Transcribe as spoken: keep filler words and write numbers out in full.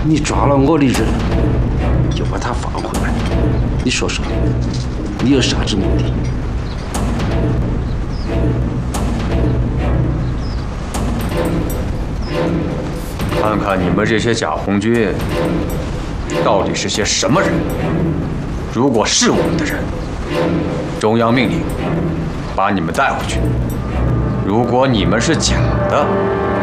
你抓了我的人，又把他放回来，你说说，你有啥子目的？ 看看你们这些假红军到底是些什么人？如果是我们的人，中央命令把你们带回去；如果你们是假的，